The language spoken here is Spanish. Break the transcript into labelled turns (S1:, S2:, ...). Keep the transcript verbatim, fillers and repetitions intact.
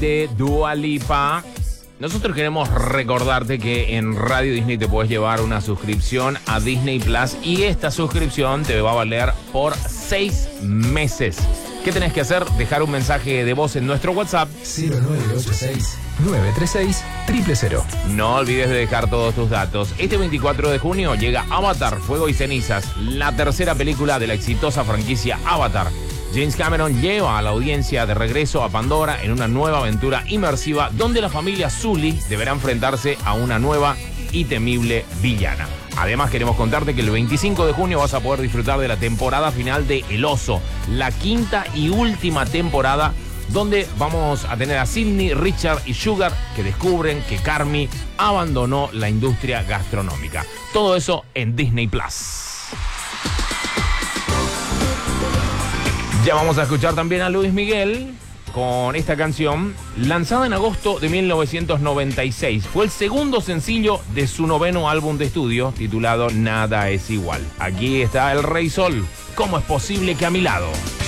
S1: de Dua Lipa. Nosotros queremos recordarte que en Radio Disney te puedes llevar una suscripción a Disney Plus y esta suscripción te va a valer por seis meses. ¿Qué tenés que hacer? Dejar un mensaje de voz en nuestro WhatsApp
S2: cero nueve ocho seis, nueve tres seis, cero cero cero.
S1: No olvides de dejar todos tus datos. Este veinticuatro de junio llega Avatar, Fuego y Cenizas, la tercera película de la exitosa franquicia Avatar. James Cameron lleva a la audiencia de regreso a Pandora en una nueva aventura inmersiva donde la familia Sully deberá enfrentarse a una nueva y temible villana. Además, queremos contarte que el veinticinco de junio vas a poder disfrutar de la temporada final de El Oso, la quinta y última temporada, donde vamos a tener a Sidney, Richard y Sugar que descubren que Carmy abandonó la industria gastronómica. Todo eso en Disney Plus. Ya vamos a escuchar también a Luis Miguel con esta canción, lanzada en agosto de mil novecientos noventa y seis. Fue el segundo sencillo de su noveno álbum de estudio, titulado Nada es igual. Aquí está el Rey Sol. ¿Cómo es posible que a mi lado?